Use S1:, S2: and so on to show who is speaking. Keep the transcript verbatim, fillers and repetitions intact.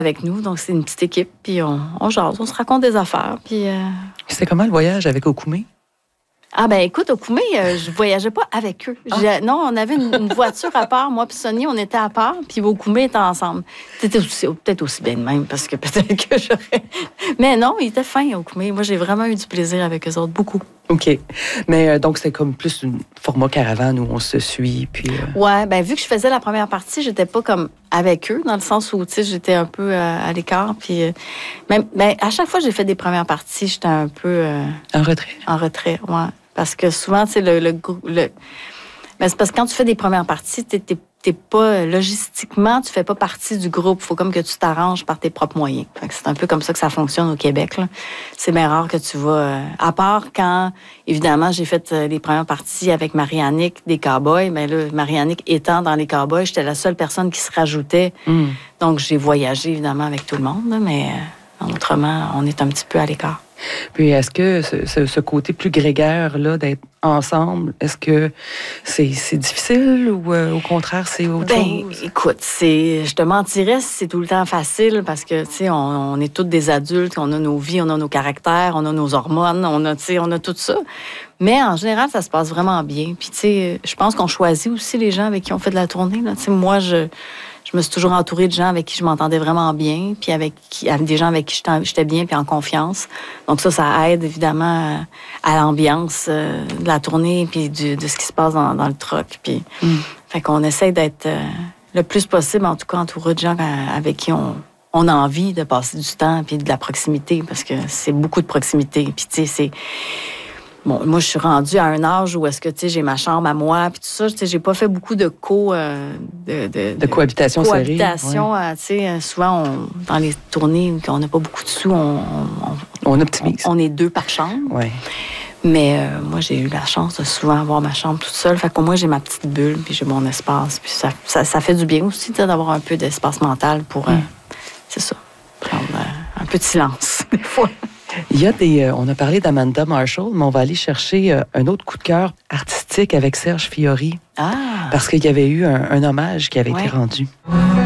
S1: avec nous. Donc, c'est une petite équipe. Puis, on, on jase, on se raconte des affaires. Puis, euh...
S2: C'était comment le voyage avec Okoumé?
S1: Ah ben écoute, au Koumé, euh, je voyageais pas avec eux. Ah. Non, on avait une, une voiture à part. Moi puis Sonny, on était à part. Puis au Koumé était ensemble. C'était aussi, peut-être aussi bien de même, parce que peut-être que j'aurais... Mais non, ils étaient fins au Koumé. Moi, j'ai vraiment eu du plaisir avec eux autres, beaucoup.
S2: OK. Mais euh, donc, c'est comme plus un format caravane où on se suit, puis... Euh...
S1: Ouais, ben vu que je faisais la première partie, j'étais pas comme avec eux, dans le sens où, tu sais, j'étais un peu euh, à l'écart. Puis, euh, même, ben, à chaque fois que j'ai fait des premières parties, j'étais un peu... Euh,
S2: en retrait.
S1: En retrait, ouais. Parce que souvent, tu sais, le, le, le... Ben, c'est parce que quand tu fais des premières parties, t'es, t'es, t'es pas... Logistiquement, tu fais pas partie du groupe. Il faut comme que tu t'arranges par tes propres moyens. Fait que c'est un peu comme ça que ça fonctionne au Québec, là. C'est bien rare que tu vas... Euh, à part quand, évidemment, j'ai fait euh, les premières parties avec Marie-Annick des Cowboys. Bien là, Marie-Annick étant dans les Cowboys, j'étais la seule personne qui se rajoutait. Mm. Donc, j'ai voyagé, évidemment, avec tout le monde, là, mais euh, autrement, on est un petit peu à l'écart.
S2: Puis est-ce que ce, ce, ce côté plus grégaire-là, d'être ensemble, est-ce que c'est, c'est difficile ou euh, au contraire, c'est autre
S1: ben,
S2: chose?
S1: Écoute, c'est, je te mentirais si c'est tout le temps facile parce que, tu sais, on, on est tous des adultes, on a nos vies, on a nos caractères, on a nos hormones, on a, tu sais, on a tout ça. Mais en général, ça se passe vraiment bien. Puis, tu sais, je pense qu'on choisit aussi les gens avec qui on fait de la tournée. Tu sais, moi, je... Je me suis toujours entourée de gens avec qui je m'entendais vraiment bien, puis avec, qui, avec des gens avec qui j'étais bien, puis en confiance. Donc ça, ça aide évidemment à l'ambiance euh, de la tournée, puis du, de ce qui se passe dans, dans le truck. Puis, mm. Fait qu'on essaie d'être euh, le plus possible, en tout cas, entouré de gens avec qui on, on a envie de passer du temps, puis de la proximité, parce que c'est beaucoup de proximité. Puis tu sais, c'est... Bon, moi, je suis rendue à un âge où est-ce que, tu sais, j'ai ma chambre à moi, puis tout ça. Tu sais, j'ai pas fait beaucoup de co... Euh, de, de,
S2: de cohabitation serrée.
S1: Cohabitation, ouais. Tu sais, souvent, on, dans les tournées où on n'a pas beaucoup de sous, on...
S2: On, on optimise.
S1: On, on est deux par chambre.
S2: Ouais.
S1: Mais euh, moi, j'ai eu la chance de souvent avoir ma chambre toute seule. Fait qu'au moins, j'ai ma petite bulle, puis j'ai mon espace. Puis ça, ça, ça fait du bien aussi, tu sais, d'avoir un peu d'espace mental pour... Mm. Euh, c'est ça. Prendre euh, un peu de silence, des fois.
S2: Il y a des... Euh, on a parlé d'Amanda Marshall, mais on va aller chercher euh, un autre coup de cœur artistique avec Serge Fiori.
S1: Ah!
S2: Parce qu'il y avait eu un, un hommage qui avait
S1: ouais.
S2: été rendu.